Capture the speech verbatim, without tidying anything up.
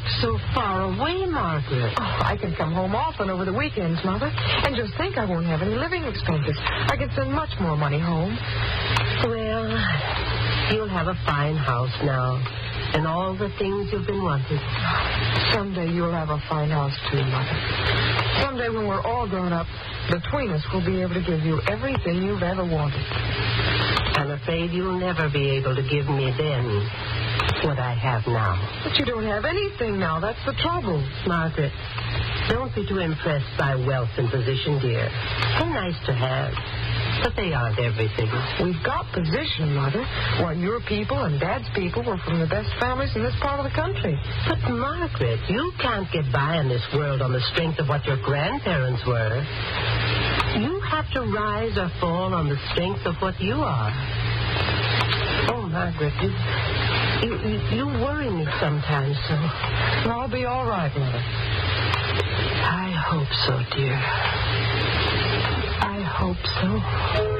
work so far away, Margaret. Oh, I can come home often over the weekends, Mother. And just think, I won't have any living expenses. I can send much more money home. Well, you'll have a fine house now. And all the things you've been wanting. Someday you'll have a fine house, too, Mother. Someday when we're all grown up, between us, we'll be able to give you everything you've ever wanted. I'm afraid you'll never be able to give me then what I have now. But you don't have anything now. That's the trouble. Margaret, don't be too impressed by wealth and position, dear. They're nice to have, but they aren't everything. We've got position, Mother. Well, your people and Dad's people were from the best families in this part of the country. But, Margaret, you can't get by in this world on the strength of what your grandparents were. You have to rise or fall on the strength of what you are. Oh, Margaret, you, you, you, you worry me sometimes, so... I'll be all right, Mother. I hope so, dear. I hope so.